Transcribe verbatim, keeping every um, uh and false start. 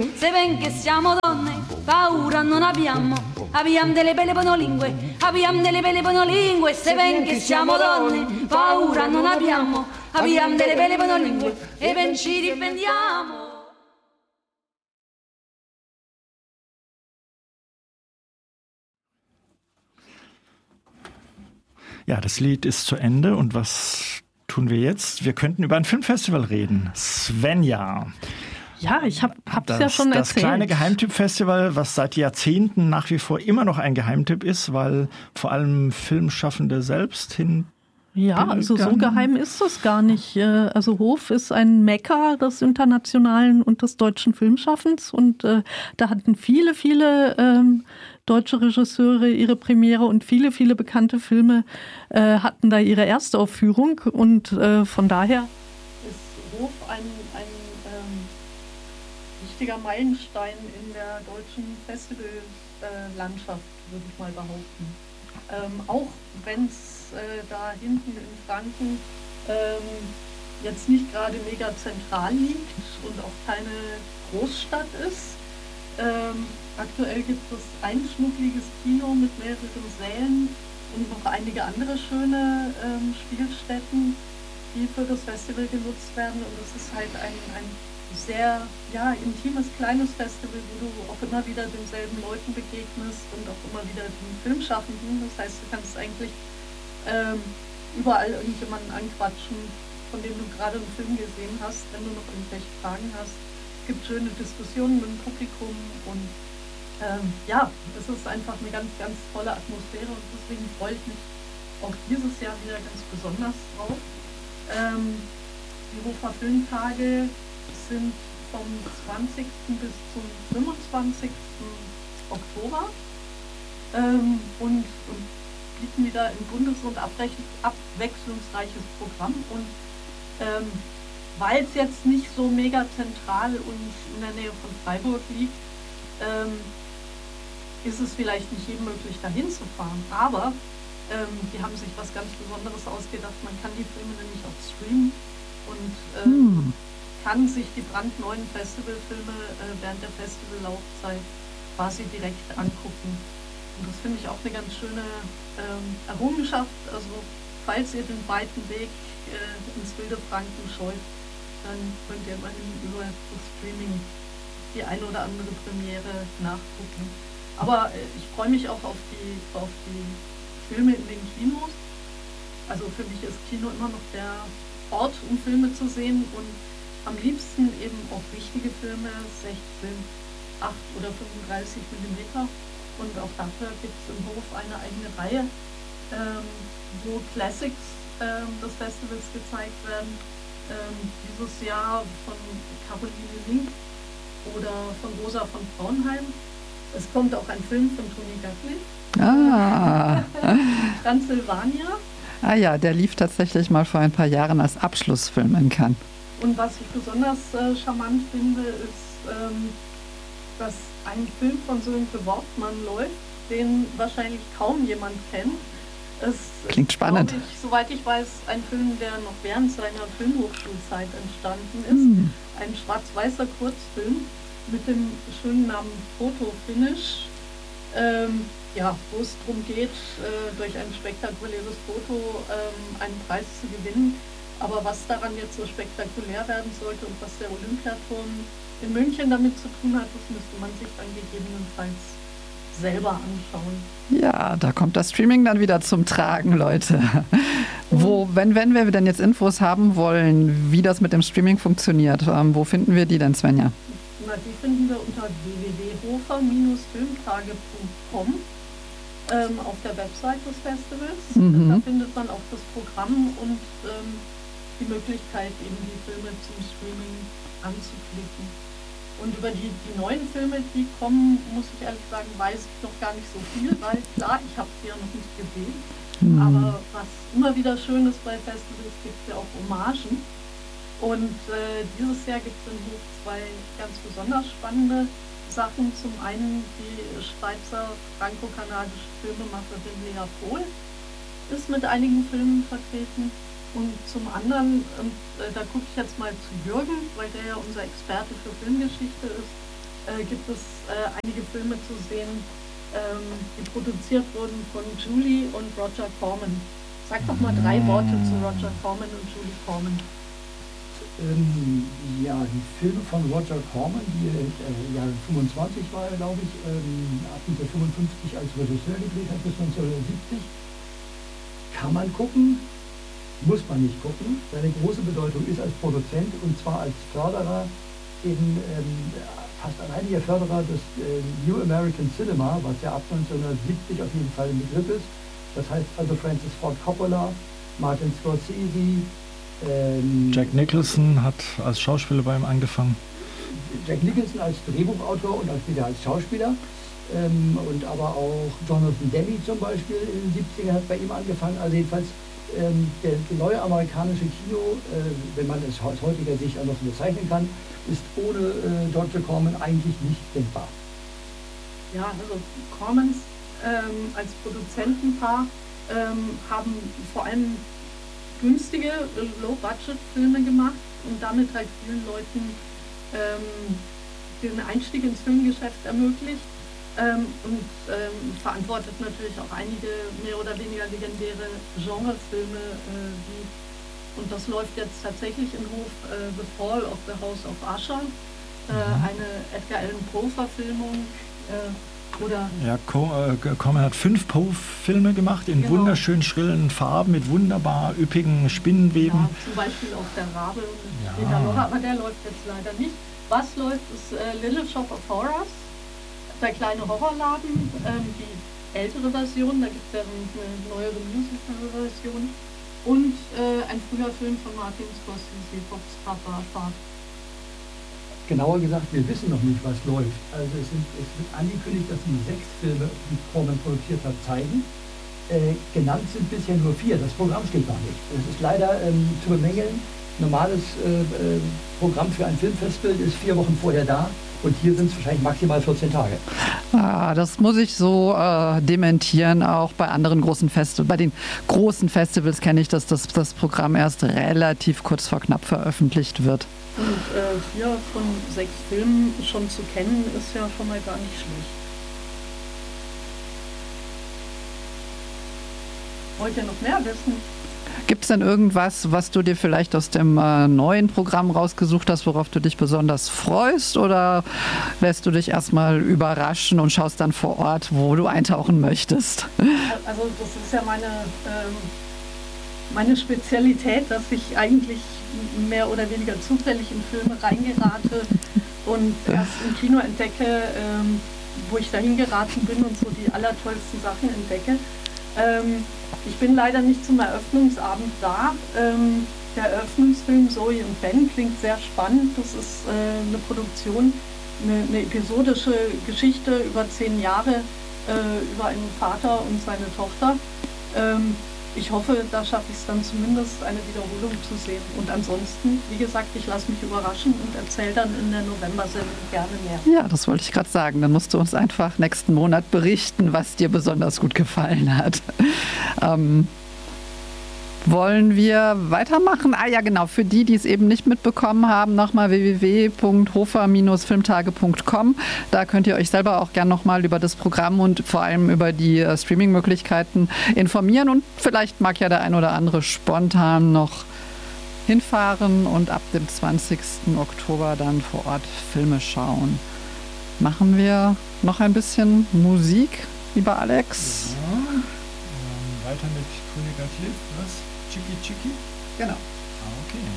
se ben che siamo donne, paura non abbiamo. Abbiamo delle belle monolingue, abbiamo delle belle monolingue, se ben che siamo donne, paura non abbiamo. Abbiamo delle belle monolingue e ben ci difendiamo. Ja, das Lied ist zu Ende und was tun wir jetzt? Wir könnten über ein Filmfestival reden. Svenja. Ja, ich habe es ja schon das erzählt. Das kleine Geheimtipp-Festival, was seit Jahrzehnten nach wie vor immer noch ein Geheimtipp ist, weil vor allem Filmschaffende selbst hin. Ja, also so geheim ist es gar nicht. Also Hof ist ein Mekka des internationalen und des deutschen Filmschaffens und äh, da hatten viele, viele ähm, deutsche Regisseure ihre Premiere und viele, viele bekannte Filme äh, hatten da ihre Erstaufführung und äh, von daher ist Hof ein, ein ähm, wichtiger Meilenstein in der deutschen Festivallandschaft, äh, würde ich mal behaupten. Ähm, auch wenn es äh, da hinten in Franken ähm, jetzt nicht gerade mega zentral liegt und auch keine Großstadt ist. Ähm, aktuell gibt es ein schnuckliges Kino mit mehreren Sälen und noch einige andere schöne ähm, Spielstätten, die für das Festival genutzt werden. Und es ist halt ein, ein sehr ja, intimes, kleines Festival, wo du auch immer wieder denselben Leuten begegnest und auch immer wieder den Filmschaffenden. Das heißt, du kannst eigentlich ähm, überall irgendjemanden anquatschen, von dem du gerade einen Film gesehen hast, wenn du noch irgendwelche Fragen hast. Es gibt schöne Diskussionen mit dem Publikum und ähm, ja, es ist einfach eine ganz, ganz tolle Atmosphäre und deswegen freue ich mich auch dieses Jahr wieder ganz besonders drauf. Ähm, die Hofer Filmtage sind vom zwanzigsten bis zum fünfundzwanzigsten Oktober ähm, und, und bieten wieder ein buntes und abwechslungsreiches Programm und ähm, weil es jetzt nicht so mega zentral und in der Nähe von Freiburg liegt, ähm, ist es vielleicht nicht jedem möglich, dahin zu fahren. Aber ähm, die haben sich was ganz Besonderes ausgedacht. Man kann die Filme nämlich auch streamen und ähm, hm. kann sich die brandneuen Festivalfilme äh, während der Festivallaufzeit quasi direkt angucken. Und das finde ich auch eine ganz schöne ähm, Errungenschaft. Also falls ihr den weiten Weg äh, ins wilde Franken scheut, dann könnt ihr immerhin über das Streaming die eine oder andere Premiere nachgucken. Aber äh, ich freue mich auch auf die, auf die Filme in den Kinos. Also für mich ist Kino immer noch der Ort, um Filme zu sehen und am liebsten eben auch wichtige Filme, sechzehn, acht oder fünfunddreißig Millimeter. Und auch dafür gibt es im Hof eine eigene Reihe, ähm, wo Classics ähm, des Festivals gezeigt werden. Ähm, dieses Jahr von Caroline Link oder von Rosa von Braunheim. Es kommt auch ein Film von Tony Gatlin. Ah. Transylvania. Ah ja, der lief tatsächlich mal vor ein paar Jahren als Abschlussfilm in Cannes. Und was ich besonders äh, charmant finde, ist, ähm, dass ein Film von Sönke Wortmann läuft, den wahrscheinlich kaum jemand kennt. Es Klingt spannend. Ist, ich, soweit ich weiß, ein Film, der noch während seiner Filmhochschulzeit entstanden ist. Mm. Ein schwarz-weißer Kurzfilm mit dem schönen Namen Photo Finish. Ähm, ja, wo es darum geht, äh, durch ein spektakuläres Foto ähm, einen Preis zu gewinnen. Aber was daran jetzt so spektakulär werden sollte und was der Olympiaturm in München damit zu tun hat, das müsste man sich dann gegebenenfalls selber anschauen. Ja, da kommt das Streaming dann wieder zum Tragen, Leute. Wo, wenn, wenn wir denn jetzt Infos haben wollen, wie das mit dem Streaming funktioniert, ähm, wo finden wir die denn, Svenja? Na, die finden wir unter w w w punkt hofer filmtage punkt com ähm, auf der Website des Festivals. Mhm. Da findet man auch das Programm und ähm, die Möglichkeit, eben die Filme zum Streaming anzuklicken. Und über die, die neuen Filme, die kommen, muss ich ehrlich sagen, weiß ich noch gar nicht so viel, weil klar, ich habe sie ja noch nicht gesehen. Mhm. Aber was immer wieder schön ist bei Festivals, gibt es ja auch Hommagen. Und äh, dieses Jahr gibt es in Hof zwei ganz besonders spannende Sachen. Zum einen die Schweizer franco-kanadische Filmemacherin Lea Pohl ist mit einigen Filmen vertreten. Und zum anderen, und äh, da gucke ich jetzt mal zu Jürgen, weil der ja unser Experte für Filmgeschichte ist, äh, gibt es äh, einige Filme zu sehen, ähm, die produziert wurden von Julie und Roger Corman. Sag doch mal drei Worte zu Roger Corman und Julie Corman. Ähm, ja, die Filme von Roger Corman, die äh, ja fünfundzwanzig war, glaube ich, ähm, ab neunzehnhundertfünfundfünfzig als Regisseur gedreht hat bis neunzehnhundertsiebzig, kann man gucken, muss man nicht gucken. Seine große Bedeutung ist als Produzent und zwar als Förderer, eben ähm, fast alleiniger Förderer des äh, New American Cinema, was ja ab neunzehnhundertsiebzig auf jeden Fall ein Begriff ist. Das heißt also Francis Ford Coppola, Martin Scorsese, ähm, Jack Nicholson hat als Schauspieler bei ihm angefangen. Jack Nicholson als Drehbuchautor und auch wieder als Schauspieler. Ähm, und aber auch Jonathan Demme zum Beispiel in den siebzigern hat bei ihm angefangen. Also jedenfalls ähm, der, der neue amerikanische Kino, äh, wenn man es aus heutiger Sicht auch noch so bezeichnen kann, ist ohne äh, Roger Corman eigentlich nicht denkbar. Ja, also Cormans ähm, als Produzentenpaar ähm, haben vor allem günstige, Low-Budget-Filme gemacht und damit halt vielen Leuten ähm, den Einstieg ins Filmgeschäft ermöglicht ähm, und ähm, verantwortet natürlich auch einige mehr oder weniger legendäre Genrefilme, äh, wie, und das läuft jetzt tatsächlich in Hof, äh, The Fall of the House of Usher, äh, eine Edgar Allan Poe-Verfilmung, äh, oder ja, Corman hat fünf Poe-Filme gemacht in genau. wunderschön schrillen Farben mit wunderbar üppigen Spinnenweben. Ja, zum Beispiel auch der Rabe und ja. Peter Lorre, aber der läuft jetzt leider nicht. Was läuft, ist äh, Little Shop of Horrors, der kleine Horrorladen, ähm, die ältere Version, da gibt es ja eine neuere Musical-Version und äh, ein früher Film von Martin Scorsese, Bob's Papa Fahrt. Genauer gesagt, wir wissen noch nicht, was läuft. Also es, sind, es wird angekündigt, dass die sechs Filme, die Corman produziert hat, zeigen. Äh, genannt sind bisher nur vier. Das Programm steht noch nicht. Es ist leider ähm, zu bemängeln. Normales äh, äh, Programm für ein Filmfestival ist vier Wochen vorher da. Und hier sind es wahrscheinlich maximal vierzehn Tage. Ah, das muss ich so äh, dementieren, auch bei anderen großen Festivals. Bei den großen Festivals kenne ich, dass das, das Programm erst relativ kurz vor knapp veröffentlicht wird. Und äh, vier von sechs Filmen schon zu kennen, ist ja schon mal gar nicht schlecht. Wollt ihr noch mehr wissen? Gibt es denn irgendwas, was du dir vielleicht aus dem äh, neuen Programm rausgesucht hast, worauf du dich besonders freust? Oder lässt du dich erstmal überraschen und schaust dann vor Ort, wo du eintauchen möchtest? Also das ist ja meine, ähm, meine Spezialität, dass ich eigentlich mehr oder weniger zufällig in Filme reingerate und erst im Kino entdecke, ähm, wo ich dahin geraten bin und so die allertollsten Sachen entdecke. Ähm, ich bin leider nicht zum Eröffnungsabend da. Ähm, der Eröffnungsfilm Zoe und Ben klingt sehr spannend. Das ist äh, eine Produktion, eine, eine episodische Geschichte über zehn Jahre äh, über einen Vater und seine Tochter. Ähm, Ich hoffe, da schaffe ich es dann zumindest, eine Wiederholung zu sehen. Und ansonsten, wie gesagt, ich lasse mich überraschen und erzähle dann in der November-Sendung gerne mehr. Ja, das wollte ich gerade sagen. Dann musst du uns einfach nächsten Monat berichten, was dir besonders gut gefallen hat. Ähm, wollen wir weitermachen? Ah ja, genau. Für die, die es eben nicht mitbekommen haben, nochmal w w w punkt hofer Bindestrich filmtage punkt com. Da könnt ihr euch selber auch gern nochmal über das Programm und vor allem über die äh, Streaming-Möglichkeiten informieren. Und vielleicht mag ja der ein oder andere spontan noch hinfahren und ab dem zwanzigsten Oktober dann vor Ort Filme schauen. Machen wir noch ein bisschen Musik, lieber Alex? Ja, ähm, weiter mit König was? Chicky Chicky? Genau. Ah, okay.